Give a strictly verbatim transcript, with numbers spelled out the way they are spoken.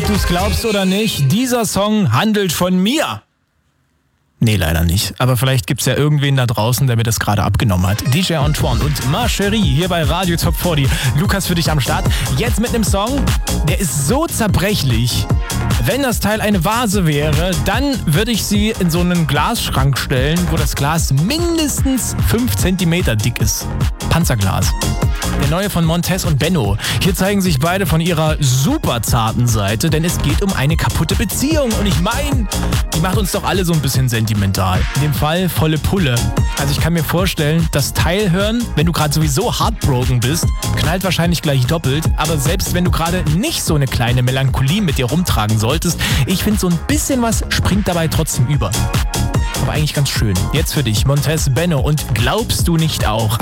Ob du es glaubst oder nicht, dieser Song handelt von mir. Nee, leider nicht. Aber vielleicht gibt's ja irgendwen da draußen, der mir das gerade abgenommen hat. D J Antoine und Ma Cherie hier bei Radio Top vierzig. Lukas für dich am Start. Jetzt mit einem Song, der ist so zerbrechlich. Wenn das Teil eine Vase wäre, dann würde ich sie in so einen Glasschrank stellen, wo das Glas mindestens fünf Zentimeter dick ist. Panzerglas. Der neue von Montez und Benno. Hier zeigen sich beide von ihrer super zarten Seite, denn es geht um eine kaputte Beziehung. Und ich meine, die macht uns doch alle so ein bisschen sentimental. In dem Fall volle Pulle. Also ich kann mir vorstellen, das Teil hören, wenn du gerade sowieso heartbroken bist, knallt wahrscheinlich gleich doppelt. Aber selbst wenn du gerade nicht so eine kleine Melancholie mit dir rumtragen solltest, ich finde, so ein bisschen was springt dabei trotzdem über. Aber eigentlich ganz schön. Jetzt für dich, Montez, Benno und glaubst du nicht auch?